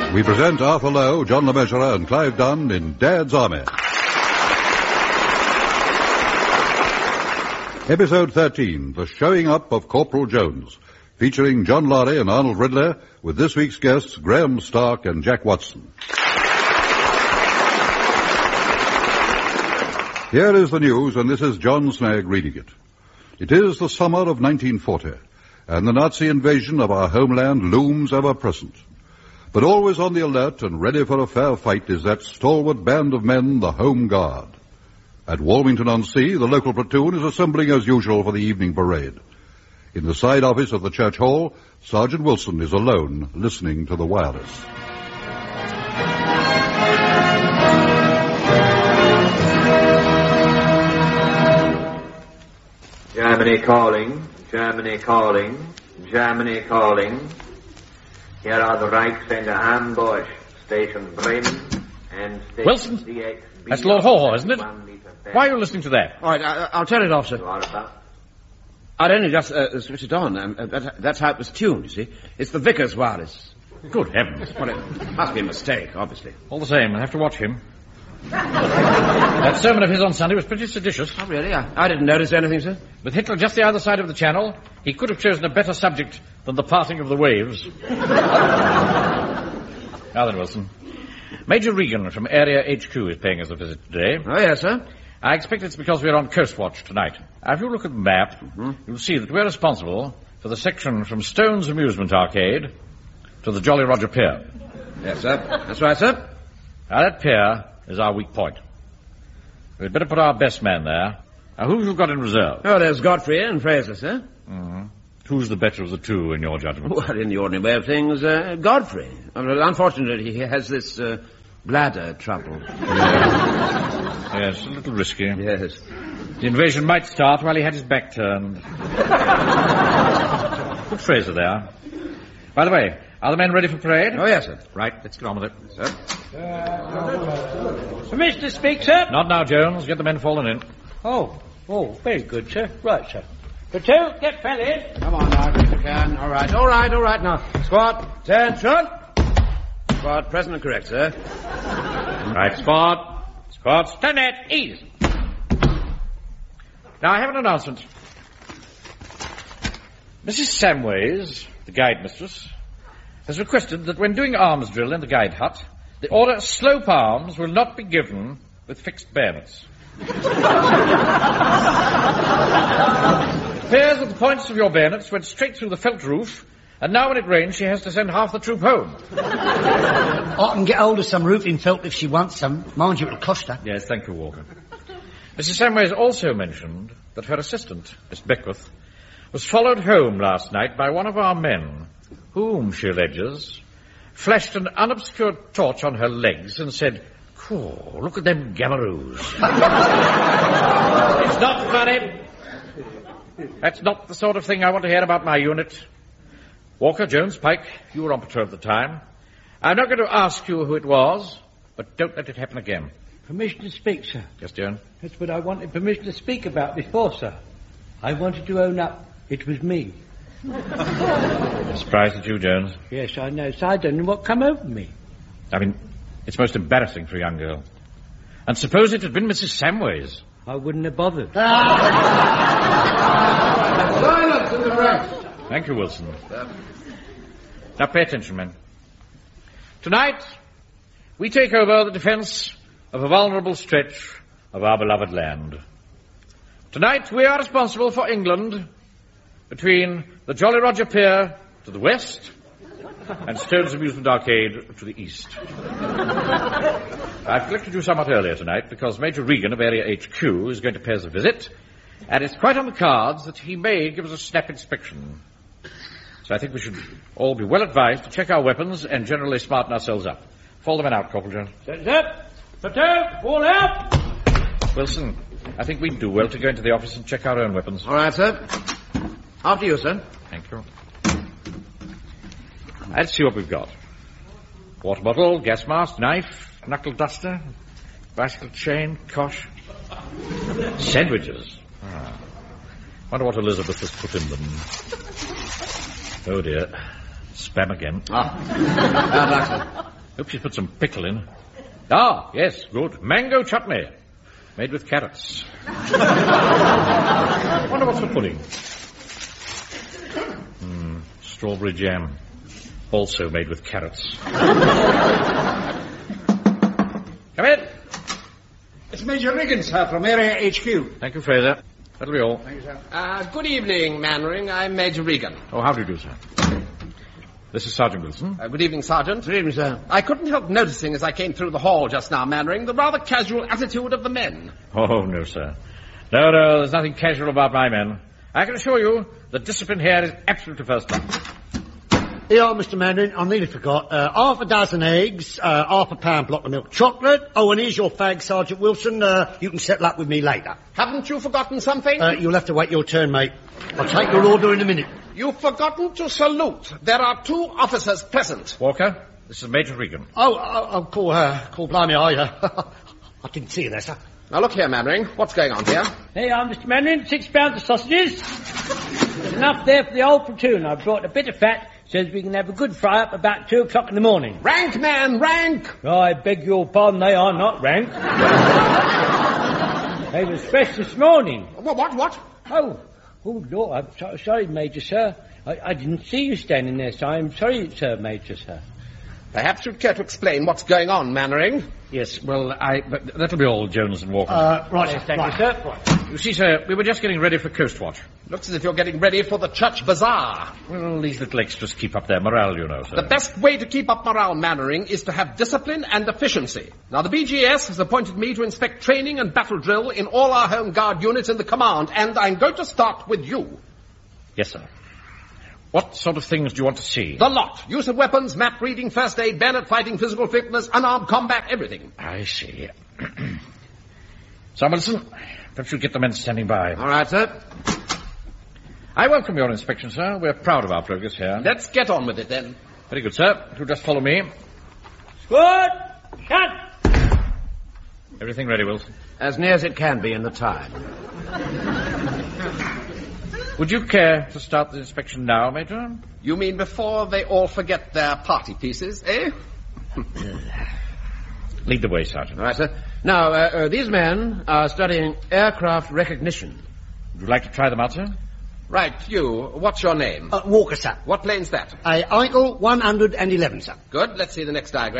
We present Arthur Lowe, John Le Mesurier, and Clive Dunn in Dad's Army. Episode 13, The Showing Up of Corporal Jones, featuring John Laurie and Arnold Ridley, with this week's guests Graham Stark and Jack Watson. Here is the news, and this is John Snagg reading it. It is the summer of 1940, and the Nazi invasion of our homeland looms ever present. But always on the alert and ready for a fair fight is that stalwart band of men, the Home Guard. At Walmington-on-Sea, the local platoon is assembling as usual for the evening parade. In the side office of the church hall, Sergeant Wilson is alone, listening to the wireless. Germany calling, Germany calling, Germany calling. Here are the Reichsender Ambush, Station Bremen, and Station Wilson, DXB. That's Lord Haw, isn't it? Why are you listening to that? All right, I'll turn it off, sir. I'd only just switch it on. That's how it was tuned, you see. It's the Vickers wireless. Good heavens. Well, it must be a mistake, obviously. All the same, I have to watch him. That sermon of his on Sunday was pretty seditious. Oh, really? I didn't notice anything, sir. With Hitler just the other side of the channel, he could have chosen a better subject than the parting of the waves. Now then, Wilson. Major Regan from Area HQ is paying us a visit today. Oh, yes, sir. I expect it's because we're on Coast Watch tonight. Now, if you look at the map, you'll see that we're responsible for the section from Stone's Amusement Arcade to the Jolly Roger Pier. Yes, sir. That's right, sir. Now, that pier is our weak point. We'd better put our best man there. Now, who have you got in reserve? Oh, there's Godfrey and Fraser, sir. Mm-hmm. Who's the better of the two, in your judgment? Well, in the ordinary way of things, Godfrey. Unfortunately, he has this bladder trouble. Yes, a little risky. Yes. The invasion might start while he had his back turned. Good Fraser there. By the way, are the men ready for parade? Oh, yes, sir. Right, let's get on with it. Sir? Permission to speak, sir? Not now, Jones. Get the men falling in. Oh, very good, sir. Right, sir. Platoon, get fell in. Come on now, if you can. All right. Now, squad, attention. Squad, present and correct, sir. Right, squad. Squad, stand at ease. Now, I have an announcement. Mrs. Samways, the guide mistress, has requested that when doing arms drill in the guide hut, the order slope arms will not be given with fixed bayonets. It appears that the points of your bayonets went straight through the felt roof, and now when it rains she has to send half the troop home. I can get hold of some roofing felt if she wants some. Mind you, it'll cost her. Yes, thank you, Walker. Mrs. Samways also mentioned that her assistant, Miss Beckwith, was followed home last night by one of our men, whom, she alleges, flashed an unobscured torch on her legs and said, "Cool, look at them gamaroos." It's not funny. That's not the sort of thing I want to hear about my unit. Walker, Jones, Pike, you were on patrol at the time. I'm not going to ask you who it was, but don't let it happen again. Permission to speak, sir. Yes, Jones? That's what I wanted permission to speak about before, sir. I wanted to own up. It was me. Surprised at you, Jones. Yes, I know. So I don't know what come over me. I mean, it's most embarrassing for a young girl. And suppose it had been Mrs. Samways. I wouldn't have bothered. Silence in the ranks. Thank you, Wilson. Now pay attention, men. Tonight, we take over the defense of a vulnerable stretch of our beloved land. Tonight, we are responsible for England between the Jolly Roger Pier to the west and Stone's Amusement Arcade to the east. I've collected you somewhat earlier tonight because Major Regan of Area HQ is going to pay us a visit, and it's quite on the cards that he may give us a snap inspection. So I think we should all be well advised to check our weapons and generally smarten ourselves up. Fall the men out, Corporal Jones. Set up. Platoon, fall out. Wilson, I think we'd do well to go into the office and check our own weapons. All right, sir. After you, sir. Thank you. Let's see what we've got. Water bottle, gas mask, knife, knuckle duster, bicycle chain, kosh. Sandwiches. Wonder what Elizabeth has put in them. Oh, dear. Spam again. Bad luck, sir. Hope she's put some pickle in. Ah, yes, good. Mango chutney. Made with carrots. Wonder what's for pudding. Strawberry jam. Also made with carrots. Come in. It's Major Riggins, sir, from Area HQ. Thank you, Fraser. That'll be all. Thank you, sir. Good evening, Mannering. I'm Major Regan. Oh, how do you do, sir? This is Sergeant Wilson. Good evening, Sergeant. Good evening, sir. I couldn't help noticing as I came through the hall just now, Mannering, the rather casual attitude of the men. Oh, no, sir. No, there's nothing casual about my men. I can assure you the discipline here is absolutely first class. Here, Mr. Mandarin, I nearly forgot. Half a dozen eggs, half a pound block of milk chocolate. Oh, and here's your fag, Sergeant Wilson. You can settle up with me later. Haven't you forgotten something? You'll have to wait your turn, mate. I'll take your order in a minute. You've forgotten to salute. There are 2 officers present. Walker, this is Major Regan. Oh, call blimey, I didn't see you there, sir. Now, look here, Mannering. What's going on here? Hey, I'm Mr. Mandarin. 6 pounds of sausages. There's enough there for the whole platoon. I've brought a bit of fat so that we can have a good fry-up about 2 o'clock in the morning. Rank, man, rank! I beg your pardon, they are not rank. They was fresh this morning. What? Oh, Lord, I'm sorry, Major, sir. I didn't see you standing there, so I'm sorry, sir, Major, sir. Perhaps you'd care to explain what's going on, Mannering. Yes, well, but that'll be all, Jones and Walker. Right, Yes, thank right. you, sir. Right. You see, sir, we were just getting ready for Coast Watch. Looks as if you're getting ready for the church bazaar. Well, these little extras keep up their morale, you know, sir. The best way to keep up morale, Mannering, is to have discipline and efficiency. Now, the BGS has appointed me to inspect training and battle drill in all our Home Guard units in the command, and I'm going to start with you. Yes, sir. What sort of things do you want to see? The lot. Use of weapons, map reading, first aid, bayonet fighting, physical fitness, unarmed combat, everything. I see. Samuelson, perhaps you'll get the men standing by. All right, sir. I welcome your inspection, sir. We're proud of our progress here. Let's get on with it, then. Very good, sir. If you'll just follow me. Good. Shut. Everything ready, Wilson? As near as it can be in the time. Would you care to start the inspection now, Major? You mean before they all forget their party pieces, eh? Lead the way, Sergeant. All right, sir. Now, these men are studying aircraft recognition. Would you like to try them out, sir? Right, you. What's your name? Walker, sir. What plane's that? Eichel 111, sir. Good. Let's see the next diagram.